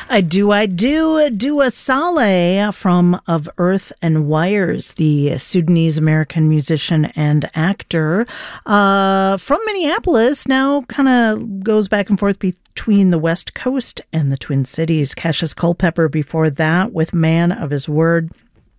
I do. Dua Saleh from Of Earth and Wires, the Sudanese-American musician and actor from Minneapolis, now kind of goes back and forth between the West Coast and the Twin Cities. Cassius Culpepper before that with Man of His Word.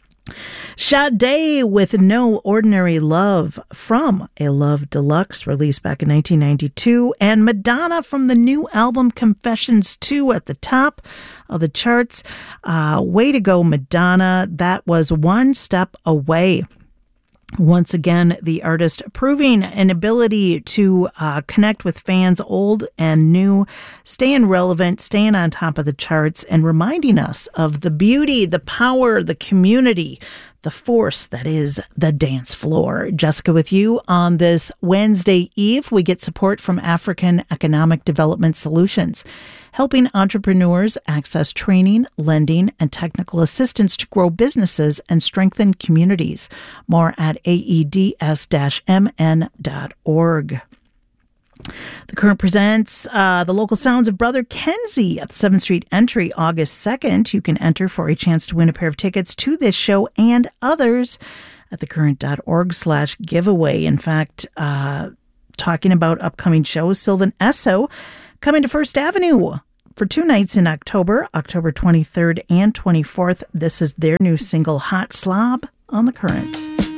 Sade with No Ordinary Love from A Love Deluxe, released back in 1992. And Madonna from the new album Confessions 2 at the top of the charts. Way to go, Madonna. That was One Step Away. Once again, the artist proving an ability to connect with fans old and new, staying relevant, staying on top of the charts, and reminding us of the beauty, the power, the community, the force that is the dance floor. Jessica with you on this Wednesday Eve. We get support from African Economic Development Solutions, helping entrepreneurs access training, lending, and technical assistance to grow businesses and strengthen communities. More at aeds-mn.org. The Current presents the local sounds of Brother Kenzie at the 7th Street Entry, August 2nd. You can enter for a chance to win a pair of tickets to this show and others at thecurrent.org/giveaway. In fact, talking about upcoming shows, Sylvan Esso coming to First Avenue for 2 nights in October 23rd and 24th. This is their new single, Hot Slob, on The Current.